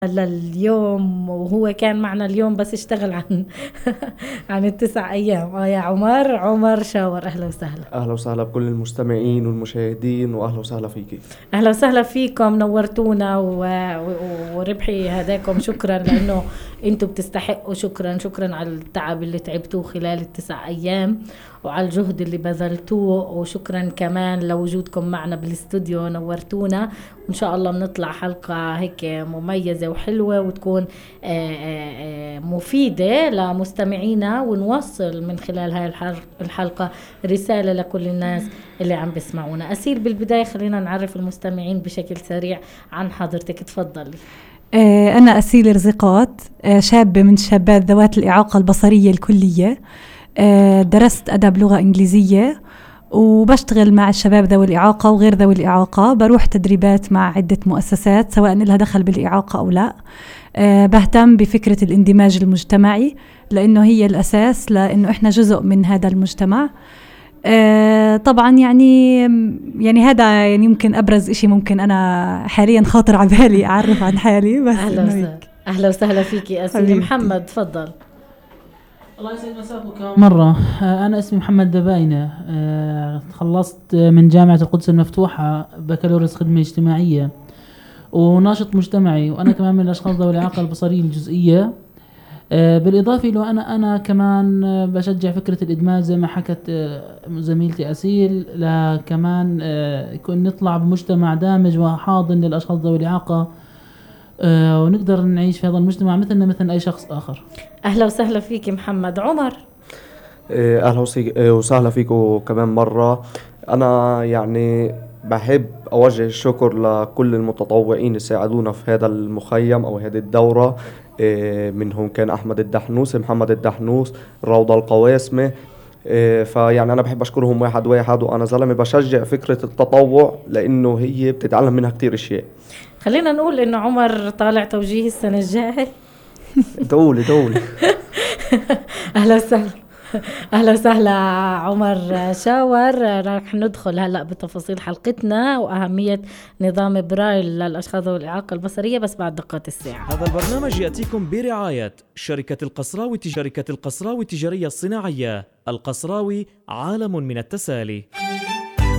لليوم، وهو كان معنا اليوم بس اشتغل عن عن التسع أيام. يا عمر شاور، أهلا وسهلا. أهلا وسهلا بكل المستمعين والمشاهدين، وأهلا وسهلا فيكي. أهلا وسهلا فيكم، نورتونا وربحي هداكم. شكرا لأنه أنتوا بتستحقوا. شكرا على التعب اللي تعبتوه خلال التسع أيام، وعلى الجهد اللي بذلتوه، وشكرا كمان لوجودكم معنا بالاستوديو، نورتونا. وإن شاء الله بنطلع حلقة هيك مميزة وحلوة، وتكون مفيدة لمستمعينا، ونوصل من خلال هاي الحلقة رسالة لكل الناس اللي عم بيسمعونا. أسيل، بالبداية خلينا نعرف المستمعين بشكل سريع عن حضرتك، تفضلي. أنا أسيل رزقات، شابة من شابات ذوات الإعاقة البصرية الكلية. درست أدب لغة إنجليزية، وبشتغل مع الشباب ذوي الإعاقة وغير ذوي الإعاقة. بروح تدريبات مع عدة مؤسسات سواء لها دخل بالإعاقة أو لا. بهتم بفكرة الاندماج المجتمعي، لأنه هي الأساس، لأنه إحنا جزء من هذا المجتمع. طبعا يعني هذا يعني يمكن أبرز إشي ممكن أنا حاليا خاطر على بالي أعرف عن حالي. بس أهلا وسهلا فيكي أسيل. محمد تفضل. الله يسعد مساكم مرة. أنا اسمي محمد دباينة. خلصت من جامعة القدس المفتوحة بكالوريوس خدمة اجتماعية وناشط مجتمعي، وأنا كمان من الأشخاص ذوي الإعاقة البصرية الجزئية. بالإضافة له أنا كمان بشجع فكرة الإدماج زي ما حكت زميلتي أسيل، كمان يكون نطلع بمجتمع دامج وحاضن للأشخاص ذوي الإعاقة، ونقدر نعيش في هذا المجتمع مثلنا مثل أي شخص آخر. أهلا وسهلا فيك محمد. عمر. أهلا وسهلا فيكم كمان مرة. أنا يعني بحب أوجه الشكر لكل المتطوعين اللي ساعدونا في هذا المخيم أو هذه الدورة. منهم كان أحمد الدحنوس، محمد الدحنوس، روضة القواسمة. فيعني أنا بحب أشكرهم واحد واحد. وأنا زلمة بشجع فكرة التطوع لأنه هي بتتعلم منها كتير أشياء. خلينا نقول إنه عمر طالع توجيه السنة الجاي. دولي. أهلا وسهلا عمر شاور. راح ندخل هلأ بتفاصيل حلقتنا وأهمية نظام برايل للأشخاص ذوي الإعاقة البصرية، بس بعد دقات الساعة. هذا البرنامج يأتيكم برعاية شركة القصراوي التجارية الصناعية. القصراوي، عالم من التسالي.